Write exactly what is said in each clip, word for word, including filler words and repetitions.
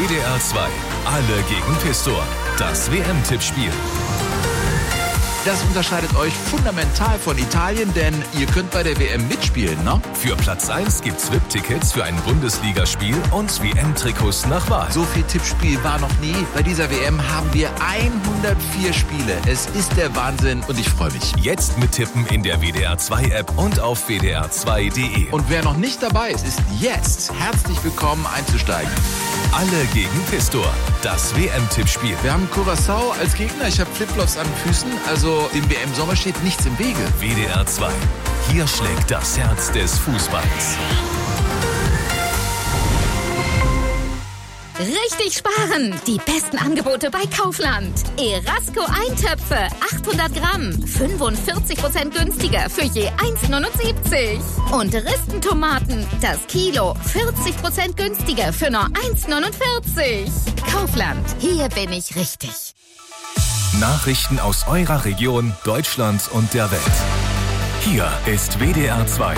W D R zwei. Alle gegen Pistor. Das W M-Tippspiel. Das unterscheidet euch fundamental von Italien, denn ihr könnt bei der W M mitspielen, ne? Für Platz eins gibt's V I P-Tickets für ein Bundesligaspiel und W M-Trikots nach Wahl. So viel Tippspiel war noch nie. Bei dieser W M haben wir hundertvier Spiele. Es ist der Wahnsinn und ich freue mich. Jetzt mittippen in der W D R zwei App und auf w d r zwei punkt d e. Und wer noch nicht dabei ist, ist jetzt herzlich willkommen einzusteigen. Alle gegen Pistor. Das W M-Tippspiel. Wir haben Curaçao als Gegner. Ich habe Flipflops an den Füßen. Also dem W M-Sommer steht nichts im Wege. W D R zwei. Hier schlägt das Herz des Fußballs. Richtig sparen! Die besten Angebote bei Kaufland. Erasco-Eintöpfe, achthundert Gramm, fünfundvierzig Prozent günstiger für je eins neunundsiebzig. Und Ristentomaten, das Kilo, vierzig Prozent günstiger für nur eins neunundvierzig. Kaufland, hier bin ich richtig. Nachrichten aus eurer Region, Deutschland und der Welt. Hier ist W D R zwei.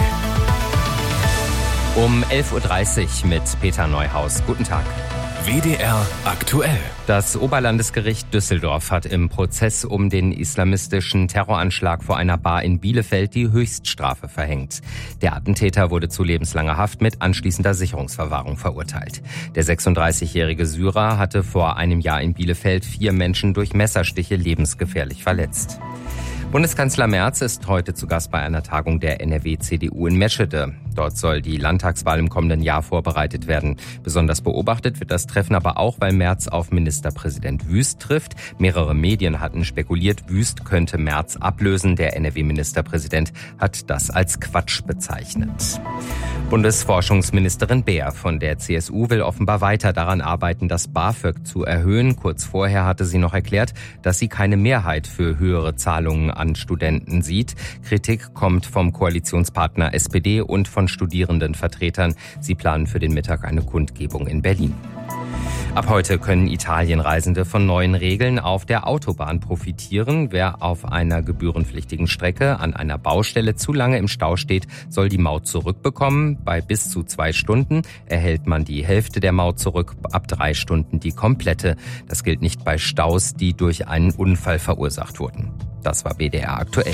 Um elf Uhr dreißig mit Peter Neuhaus. Guten Tag. W D R aktuell. Das Oberlandesgericht Düsseldorf hat im Prozess um den islamistischen Terroranschlag vor einer Bar in Bielefeld die Höchststrafe verhängt. Der Attentäter wurde zu lebenslanger Haft mit anschließender Sicherungsverwahrung verurteilt. Der sechsunddreißigjährige Syrer hatte vor einem Jahr in Bielefeld vier Menschen durch Messerstiche lebensgefährlich verletzt. Bundeskanzler Merz ist heute zu Gast bei einer Tagung der N R W-C D U in Meschede. Dort soll die Landtagswahl im kommenden Jahr vorbereitet werden. Besonders beobachtet wird das Treffen aber auch, weil Merz auf Ministerpräsident Wüst trifft. Mehrere Medien hatten spekuliert, Wüst könnte Merz ablösen. Der N R W-Ministerpräsident hat das als Quatsch bezeichnet. Bundesforschungsministerin Beer von der C S U will offenbar weiter daran arbeiten, das BAföG zu erhöhen. Kurz vorher hatte sie noch erklärt, dass sie keine Mehrheit für höhere Zahlungen an Studenten sieht. Kritik kommt vom Koalitionspartner S P D und von Studierendenvertretern. Sie planen für den Mittag eine Kundgebung in Berlin. Ab heute können Italienreisende von neuen Regeln auf der Autobahn profitieren. Wer auf einer gebührenpflichtigen Strecke an einer Baustelle zu lange im Stau steht, soll die Maut zurückbekommen. Bei bis zu zwei Stunden erhält man die Hälfte der Maut zurück, ab drei Stunden die komplette. Das gilt nicht bei Staus, die durch einen Unfall verursacht wurden. Das war W D R aktuell.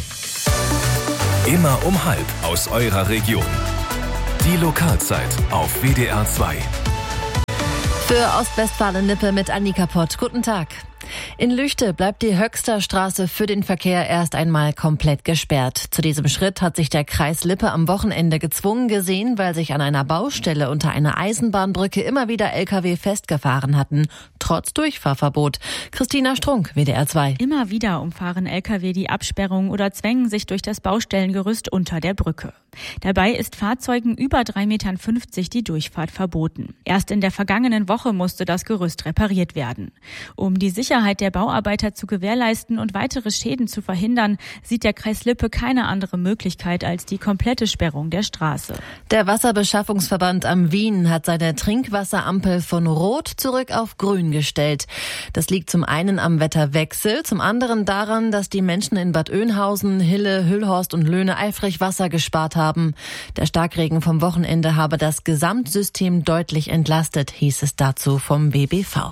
Immer um halb aus eurer Region. Die Lokalzeit auf W D R zwei. Für Ostwestfalen-Lippe mit Annika Pott. Guten Tag. In Lüchte bleibt die Höxter Straße für den Verkehr erst einmal komplett gesperrt. Zu diesem Schritt hat sich der Kreis Lippe am Wochenende gezwungen gesehen, weil sich an einer Baustelle unter einer Eisenbahnbrücke immer wieder L K W festgefahren hatten, trotz Durchfahrverbot. Christina Strunk, W D R zwei. Immer wieder umfahren L K W die Absperrung oder zwängen sich durch das Baustellengerüst unter der Brücke. Dabei ist Fahrzeugen über drei Meter fünfzig die Durchfahrt verboten. Erst in der vergangenen Woche musste das Gerüst repariert werden. Um die Sicherheit der Bauarbeiter zu gewährleisten und weitere Schäden zu verhindern, sieht der Kreis Lippe keine andere Möglichkeit als die komplette Sperrung der Straße. Der Wasserbeschaffungsverband am Wien hat seine Trinkwasserampel von Rot zurück auf Grün gestellt. Das liegt zum einen am Wetterwechsel, zum anderen daran, dass die Menschen in Bad Oeynhausen, Hille, Hüllhorst und Löhne eifrig Wasser gespart haben. Der Starkregen vom Wochenende habe das Gesamtsystem deutlich entlastet, hieß es dazu vom W B V.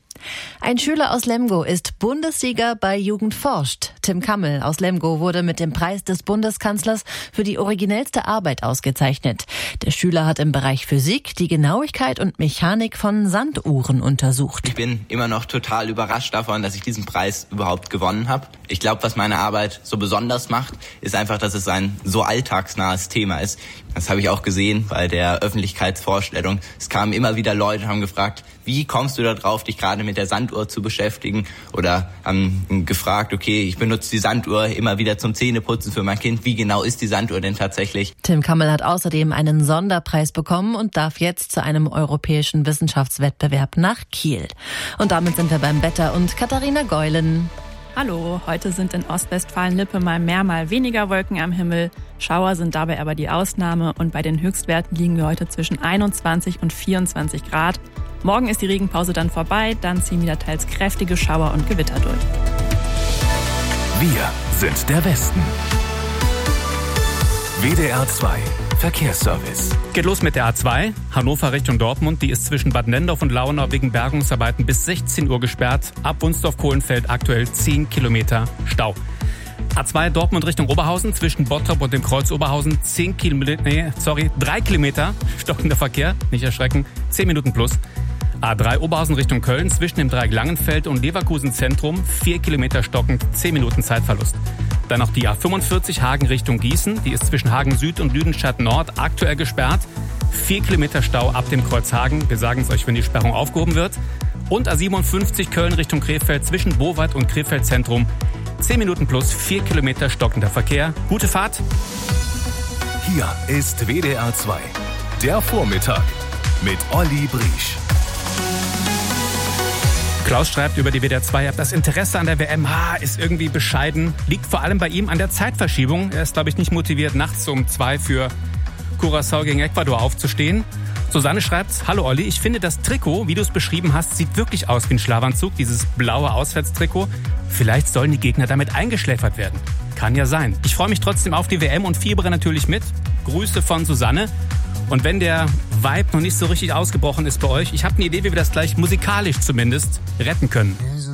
Ein Schüler aus Lemgo ist Bundessieger bei Jugend forscht. Tim Kammel aus Lemgo wurde mit dem Preis des Bundeskanzlers für die originellste Arbeit ausgezeichnet. Der Schüler hat im Bereich Physik die Genauigkeit und Mechanik von Sanduhren untersucht. Ich bin immer noch total überrascht davon, dass ich diesen Preis überhaupt gewonnen habe. Ich glaube, was meine Arbeit so besonders macht, ist einfach, dass es ein so alltagsnahes Thema ist. Das habe ich auch gesehen bei der Öffentlichkeitsvorstellung. Es kamen immer wieder Leute und haben gefragt, wie kommst du da drauf, dich gerade mit der Sanduhr zu beschäftigen? Oder haben gefragt, okay, ich benutze die Sanduhr immer wieder zum Zähneputzen für mein Kind. Wie genau ist die Sanduhr denn tatsächlich? Tim Kammel hat außerdem einen Sonderpreis bekommen und darf jetzt zu einem europäischen Wissenschaftswettbewerb nach Kiel. Und damit sind wir beim Wetter und Katharina Geulen. Hallo, heute sind in Ostwestfalen-Lippe mal mehr, mal weniger Wolken am Himmel. Schauer sind dabei aber die Ausnahme und bei den Höchstwerten liegen wir heute zwischen einundzwanzig und vierundzwanzig Grad. Morgen ist die Regenpause dann vorbei, dann ziehen wieder teils kräftige Schauer und Gewitter durch. Wir sind der Westen. W D R zwei Verkehrsservice. Geht los mit der A zwei, Hannover Richtung Dortmund. Die ist zwischen Bad Nendorf und Launau wegen Bergungsarbeiten bis sechzehn Uhr gesperrt. Ab Wunsdorf-Kohlenfeld aktuell zehn Kilometer Stau. A zwei Dortmund Richtung Oberhausen, zwischen Bottrop und dem Kreuz Oberhausen, zehn Kilometer, nee, sorry, drei Kilometer stockender Verkehr, nicht erschrecken, zehn Minuten plus. A drei Oberhausen Richtung Köln, zwischen dem Dreieck Langenfeld und Leverkusen Zentrum, vier Kilometer stockend, zehn Minuten Zeitverlust. Dann noch die A fünfundvierzig Hagen Richtung Gießen, die ist zwischen Hagen Süd und Lüdenscheid Nord aktuell gesperrt. vier Kilometer Stau ab dem Kreuz Hagen, wir sagen es euch, wenn die Sperrung aufgehoben wird. Und A siebenundfünfzig Köln Richtung Krefeld, zwischen Bowald und Krefeld Zentrum, zehn Minuten plus, vier Kilometer stockender Verkehr. Gute Fahrt. Hier ist W D R zwei, der Vormittag mit Olli Briesch. Klaus schreibt über die W D R zwei App, das Interesse an der W M ha, ist irgendwie bescheiden. Liegt vor allem bei ihm an der Zeitverschiebung. Er ist, glaube ich, nicht motiviert, nachts um zwei für Curaçao gegen Ecuador aufzustehen. Susanne schreibt, hallo Olli, ich finde das Trikot, wie du es beschrieben hast, sieht wirklich aus wie ein Schlafanzug, dieses blaue Auswärtstrikot. Vielleicht sollen die Gegner damit eingeschläfert werden. Kann ja sein. Ich freue mich trotzdem auf die W M und fiebere natürlich mit. Grüße von Susanne. Und wenn der Vibe noch nicht so richtig ausgebrochen ist bei euch, ich habe eine Idee, wie wir das gleich musikalisch zumindest retten können.